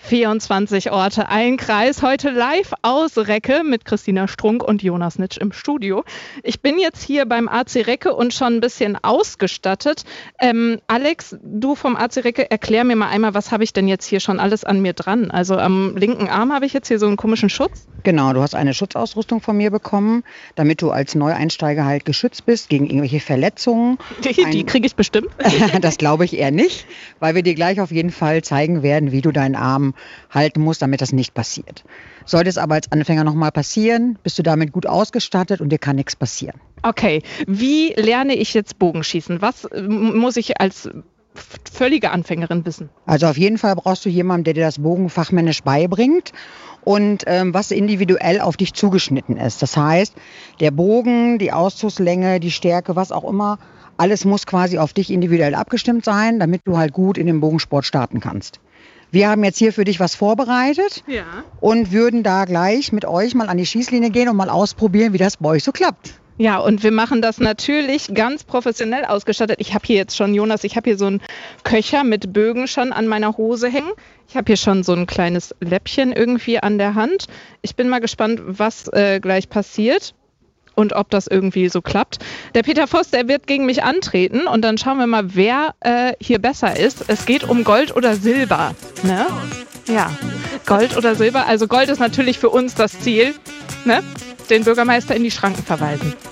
24 Orte, ein Kreis. Heute live aus Recke mit Christina Strunk und Jonas Nitsch im Studio. Ich bin jetzt hier beim AC Recke und schon ein bisschen ausgestattet. Alex, du vom AC Recke, erklär mir mal einmal, was habe ich denn jetzt hier schon alles an mir dran? Also am linken Arm habe ich jetzt hier so einen komischen Schutz. Genau, du hast eine Schutzausrüstung von mir bekommen, damit du als Neueinsteiger halt geschützt bist gegen irgendwelche Verletzungen. Die kriege ich bestimmt. Das glaube ich eher nicht, weil wir dir gleich auf jeden Fall zeigen werden, wie du deinen Arm halten musst, damit das nicht passiert. Sollte es aber als Anfänger nochmal passieren, bist du damit gut ausgestattet und dir kann nichts passieren. Okay, wie lerne ich jetzt Bogenschießen? Was muss ich als völlige Anfängerin wissen? Also auf jeden Fall brauchst du jemanden, der dir das Bogen fachmännisch beibringt und was individuell auf dich zugeschnitten ist. Das heißt, der Bogen, die Auszugslänge, die Stärke, was auch immer, alles muss quasi auf dich individuell abgestimmt sein, damit du halt gut in den Bogensport starten kannst. Wir haben jetzt hier für dich was vorbereitet und würden da gleich mit euch mal an die Schießlinie gehen und mal ausprobieren, wie das bei euch so klappt. Ja, und wir machen das natürlich ganz professionell ausgestattet. Ich habe hier jetzt schon, Jonas, ich habe hier so einen Köcher mit Bögen schon an meiner Hose hängen. Ich habe hier schon so ein kleines Läppchen irgendwie an der Hand. Ich bin mal gespannt, was gleich passiert. Und ob das irgendwie so klappt. Der Peter Voss, der wird gegen mich antreten und dann schauen wir mal, wer hier besser ist. Es geht um Gold oder Silber. Ne? Ja, Gold oder Silber. Also Gold ist natürlich für uns das Ziel. Ne? Den Bürgermeister in die Schranken verweisen.